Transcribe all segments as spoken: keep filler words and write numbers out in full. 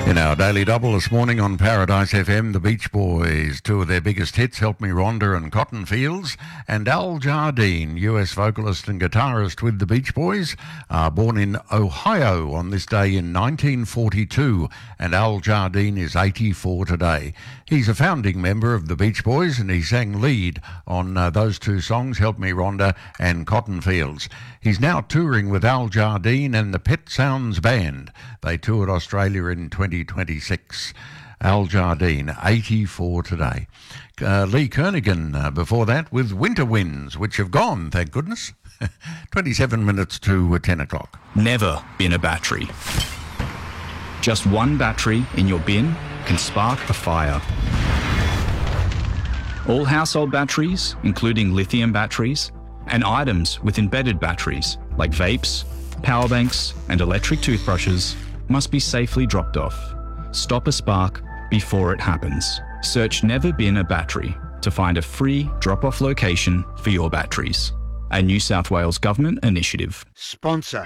In our Daily Double this morning on Paradise F M, the Beach Boys, two of their biggest hits, Help Me Rhonda and Cotton Fields, and Al Jardine, U S vocalist and guitarist with the Beach Boys, are born in Ohio on this day in nineteen forty-two, and Al Jardine is eighty-four today. He's a founding member of the Beach Boys, and he sang lead on uh, those two songs, Help Me Rhonda and Cotton Fields. He's now touring with Al Jardine and the Pet Sounds Band. They toured Australia in twenty twenty-six. Al Jardine, eighty-four today. Uh, Lee Kernaghan uh, before that with Winter Winds, which have gone, thank goodness. twenty-seven minutes to uh, ten o'clock. Never bin a battery. Just one battery in your bin can spark a fire. All household batteries, including lithium batteries, and items with embedded batteries like vapes, power banks, and electric toothbrushes must be safely dropped off. Stop a spark before it happens. Search Never Bin a Battery to find a free drop-off location for your batteries. A New South Wales Government initiative. Sponsor.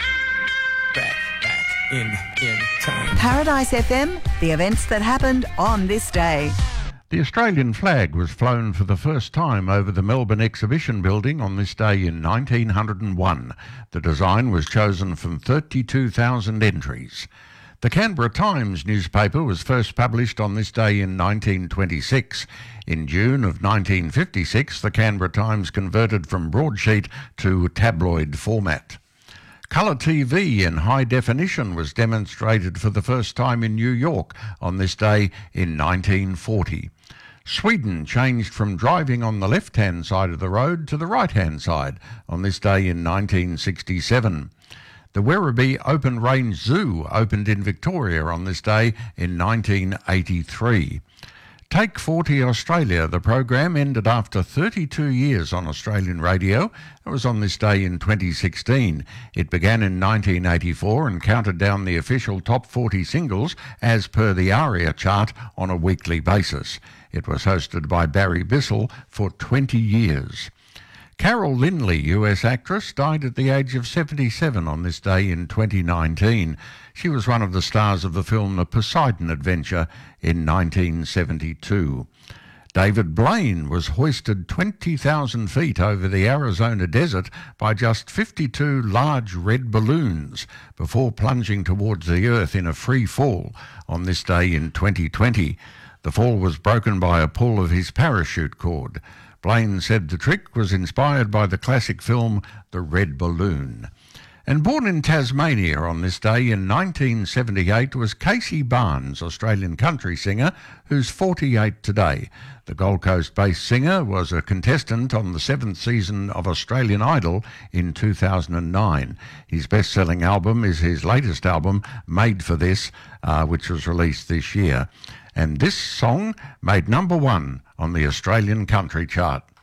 Back, back, in, in time. Paradise F M, the events that happened on this day. The Australian flag was flown for the first time over the Melbourne Exhibition Building on this day in nineteen oh one. The design was chosen from thirty-two thousand entries. The Canberra Times newspaper was first published on this day in nineteen twenty-six. In June of nineteen fifty-six, the Canberra Times converted from broadsheet to tabloid format. Colour T V in high definition was demonstrated for the first time in New York on this day in nineteen forty. Sweden changed from driving on the left-hand side of the road to the right-hand side on this day in nineteen sixty-seven. The Werribee Open Range Zoo opened in Victoria on this day in nineteen eighty-three. Take forty Australia, the program ended after thirty-two years on Australian radio. It was on this day in twenty sixteen. It began in nineteen eighty-four and counted down the official top forty singles as per the ARIA chart on a weekly basis. It was hosted by Barry Bissell for twenty years. Carol Lindley, U S actress, died at the age of seventy-seven on this day in twenty nineteen. She was one of the stars of the film The Poseidon Adventure in nineteen seventy-two. David Blaine was hoisted twenty thousand feet over the Arizona desert by just fifty-two large red balloons before plunging towards the earth in a free fall on this day in twenty twenty. The fall was broken by a pull of his parachute cord. Blaine said the trick was inspired by the classic film The Red Balloon. And born in Tasmania on this day in nineteen seventy-eight was Casey Barnes, Australian country singer, who's forty-eight today. The Gold Coast-based singer was a contestant on the seventh season of Australian Idol in two thousand nine. His best-selling album is his latest album, Made for This, uh, which was released this year. And this song made number one on the Australian country chart.